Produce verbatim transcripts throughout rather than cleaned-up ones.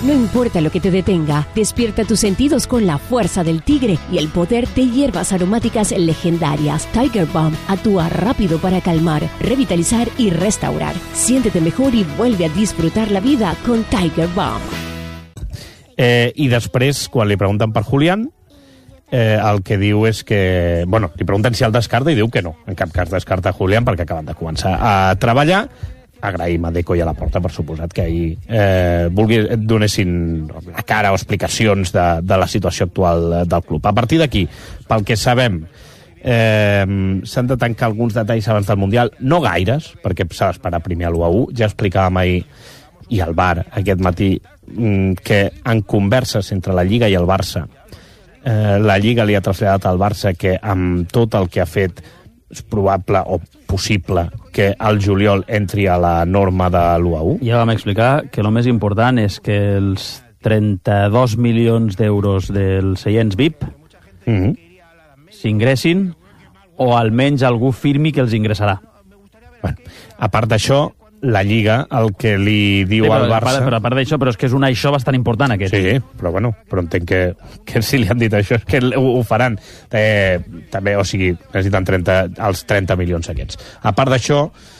No importa lo que te detenga, despierta tus sentidos con la fuerza del tigre y el poder de hierbas aromáticas legendarias. Tiger Balm actúa rápido para calmar, revitalizar y restaurar. Siéntete mejor y vuelve a disfrutar la vida con Tiger Balm. Eh, I després, quan li pregunten per Julián, eh, el que diu és que... Bueno, li pregunten si el descarta i diu que no. En cap cas descarta Julián perquè acaben de començar a treballar. Agraïm a Deco i a la Porta, per suposat, que ahir eh, vulgui, donessin la cara o explicacions de, de la situació actual del club. A partir d'aquí, pel que sabem, eh, s'han de tancar alguns detalls abans del Mundial, no gaires, perquè s'ha d'esperar primer a l'u a u. Ja explicàvem ahir, i al bar aquest matí, que en converses entre la Lliga i el Barça, eh, la Lliga li ha traslladat al Barça que amb tot el que ha fet és probable o possible que al juliol entri a la norma de l'u a u. Ja vam explicar que el més important és que els trenta-dos milions d'euros dels seients V I P Mm-hmm. s'ingressin o almenys algú firmi que els ingressarà. Bueno, a part d'això, la Lliga el que li diu Sí, però, al Barça... Però a part d'això, però és que és un això bastant important, aquest. Sí, però bueno, però entenc que, que si li han dit això és que ho, ho faran. Eh, també, o sigui, necessiten trenta, els trenta milions aquests. A part d'això,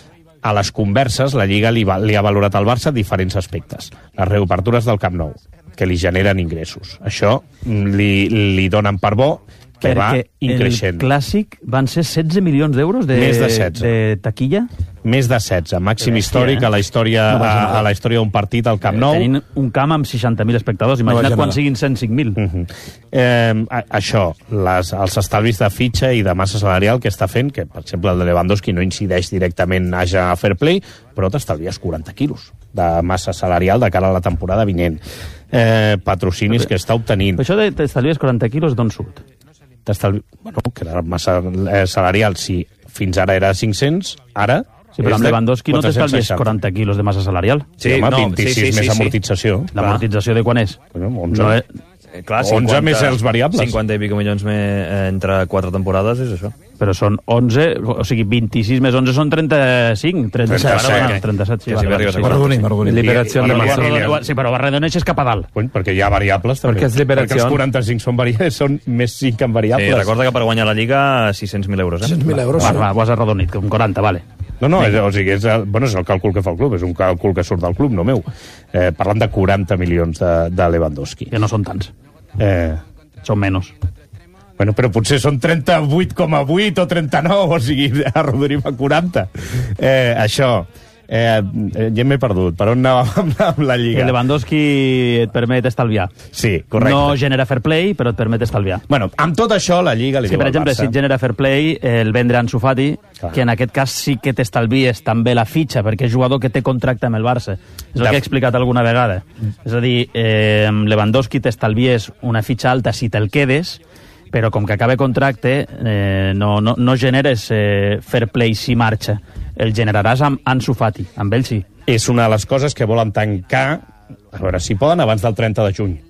a les converses, la Lliga li, va, li ha valorat al Barça diferents aspectes. Les reobertures del Camp Nou, que li generen ingressos. Això li, li donen per bo que va increixent. El Clàssic van ser setze milions d'euros de, Més de setze. de taquilla? Més de setze, màxim Bèstia, històric eh? a la història No a, a la història d'un partit al Camp Nou. Tenint un camp amb seixanta mil espectadors. Imagina't No quan siguin cent cinc mil. Uh -huh. eh, a, això, les, els estalvis de fitxa i de massa salarial que està fent, que per exemple el de Lewandowski no incideix directament a fair play, però t'estalvies quaranta quilos de massa salarial de cara a la temporada vinent. Eh, patrocinis que està obtenint. Però això de t'estalvies quaranta quilos d'on surt? T'estalvi... Bueno, que la massa eh, salarial, si fins ara era cinc-cents, ara... Sí, però amb Lewandowski no t'estalvies quatre-cents seixanta. quaranta quilos de massa salarial. Sí, home, no, vint-i-sis sí, sí, més sí, sí. amortització. L'amortització de quan és? Bueno, onze. No és... Eh, clar, onze més els variables. cinquanta i pico milions me, eh, entre quatre temporades és això. Però són onze, o sigui, vint-i-sis més onze són trenta-cinc, trenta-set, trenta-set. trenta-set, sí. Que si vale, m'arribes sí, a Marroní, Marroní. Liberació I- de i- Marcelo. Sí, però arredoneixes cap a dalt. Cony, perquè hi ha variables, també. Perquè és liberació. Perquè els quaranta-cinc són, vari... són més cinc en variables. Sí, recorda que per guanyar la Lliga sis-cents mil euros. Eh? sis-cents mil euros. Va, va, ho has arredonit, com quaranta, vale. No, no, és, o sigui, és el, bueno, és el càlcul que fa el club, és un càlcul que surt del club, no meu. Eh, parlant de quaranta milions de, de Lewandowski. Que no són tants, Eh, són menys. bueno, però potser són trenta-vuit coma vuit o trenta-nou, o sigui, arrodonim a quaranta. Eh, això, eh, ja m'he perdut. Per on anàvem amb la, amb la Que Lliga? Lewandowski et permet estalviar. Sí, correcte. No genera fair play, però et permet estalviar. Bueno, amb tot això, la Lliga li Sí, diu per al exemple, Barça... si et genera fair play, el vendre Ansu Fati, Clar. que en aquest cas sí que t'estalvies també la fitxa, perquè és jugador que té contracte amb el Barça. És el De- que he explicat alguna vegada. És a dir, eh, amb Lewandowski t'estalvies una fitxa alta si te'l quedes, però com que acaba contracte, eh, no, no, no generes eh, fair play si marxa. El generaràs amb Ansu Fati, amb ell sí. És una de les coses que volen tancar, a veure si poden, abans del trenta de juny.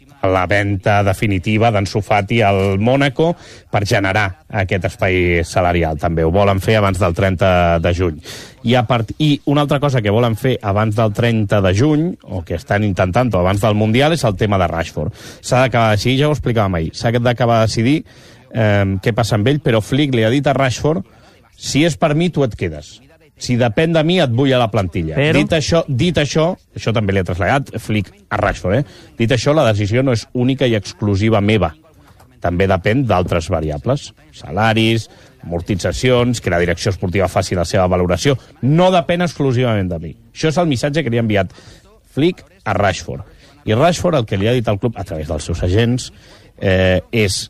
La venda definitiva d'Ansu Fati al Mònaco per generar aquest espai salarial. També ho volen fer abans del trenta de juny. I, a part... I una altra cosa que volen fer abans del trenta de juny, o que estan intentant o abans del Mundial, és el tema de Rashford. S'ha d'acabar de decidir, ja ho explicàvem ahir, s'ha d'acabar de decidir eh, què passa amb ell, però Flick li ha dit a Rashford: si és per mi, tu et quedes. Si depèn de mi, et vull a la plantilla. Però- Dit això, dit això, això també li ha traslladat Flick a Rashford, eh? Dit això, la decisió no és única i exclusiva meva. També depèn d'altres variables. Salaris, amortitzacions, que la direcció esportiva faci la seva valoració. No depèn exclusivament de mi. Això és el missatge que li ha enviat Flick a Rashford. I Rashford el que li ha dit al club, a través dels seus agents, eh, és: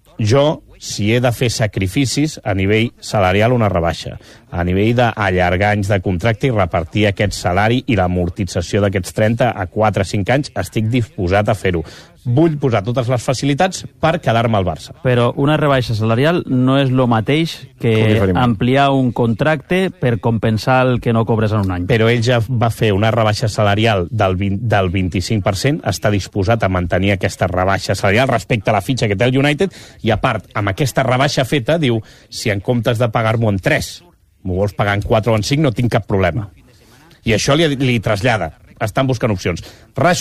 jo, si he de fer sacrificis, a nivell salarial una rebaixa, a nivell d'allargar anys de contracte i repartir aquest salari i l'amortització d'aquests trenta a quatre a cinc anys, estic disposat a fer-ho. Vull posar totes les facilitats per quedar-me al Barça. Però una rebaixa salarial no és el mateix que diferent. ampliar un contracte per compensar el que no cobres en un any. Però ell ja va fer una rebaixa salarial del, vint, del vint-i-cinc per cent, està disposat a mantenir aquesta rebaixa salarial respecte a la fitxa que té el United, i a part, amb aquesta rebaixa feta, diu: si en comptes de pagar-m'ho en tres, m'ho vols pagar en quatre o en cinc, no tinc cap problema. I això li, li trasllada. Estan buscant opcions. Rashford